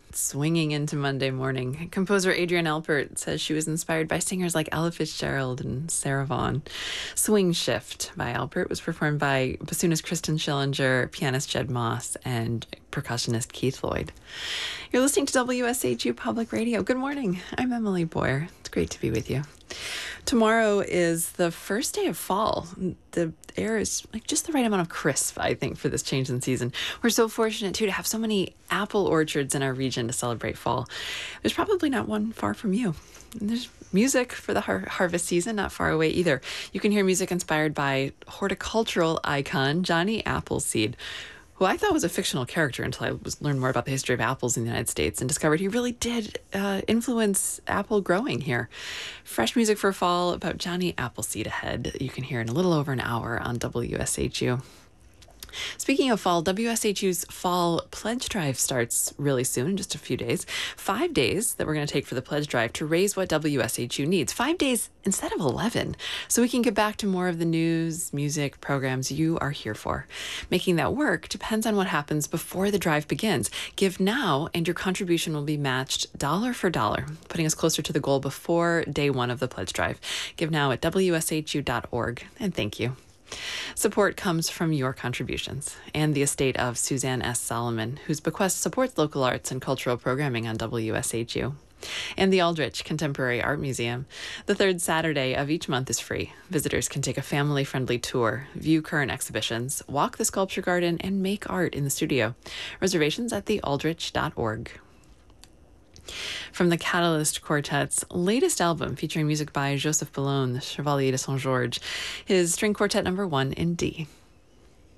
swinging into Monday morning. Composer Adrienne Alpert says she was inspired by singers like Ella Fitzgerald and Sarah Vaughan. Swing Shift by Alpert was performed by bassoonist Kristen Schillinger, pianist Jed Moss, and percussionist Keith Lloyd. You're listening to WSHU Public Radio. Good morning. I'm Emily Boyer. It's great to be with you. Tomorrow is the first day of fall. The air is like just the right amount of crisp, I think, for this change in season. We're so fortunate, too, to have so many apple orchards in our region to celebrate fall. There's probably not one far from you. And there's music for the harvest season not far away either. You can hear music inspired by horticultural icon Johnny Appleseed, who I thought was a fictional character until I learned more about the history of apples in the United States and discovered he really did influence apple growing here. Fresh music for fall about Johnny Appleseed ahead. You can hear in a little over an hour on WSHU. Speaking of fall, WSHU's Fall Pledge Drive starts really soon, in just a few days. 5 days that we're going to take for the pledge drive to raise what WSHU needs. 5 days instead of 11, so we can get back to more of the news, music, programs you are here for. Making that work depends on what happens before the drive begins. Give now, and your contribution will be matched dollar for dollar, putting us closer to the goal before day one of the pledge drive. Give now at WSHU.org, and thank you. Support comes from your contributions and the estate of Suzanne S. Solomon, whose bequest supports local arts and cultural programming on WSHU. And the Aldrich Contemporary Art Museum. The third Saturday of each month is free. Visitors can take a family-friendly tour, view current exhibitions, walk the sculpture garden, and make art in the studio. Reservations at thealdrich.org. From the Catalyst Quartet's latest album, featuring music by Joseph Bellone, the Chevalier de Saint-Georges, his string quartet number 1 in D.